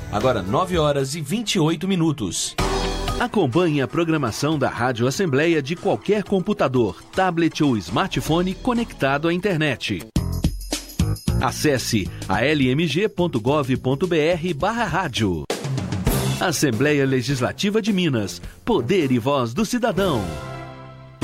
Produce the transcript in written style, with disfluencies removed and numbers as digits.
Agora 9h28. Acompanhe a programação da Rádio Assembleia de qualquer computador, tablet ou smartphone conectado à internet. Acesse almg.gov.br/rádio. Assembleia Legislativa de Minas. Poder e voz do cidadão.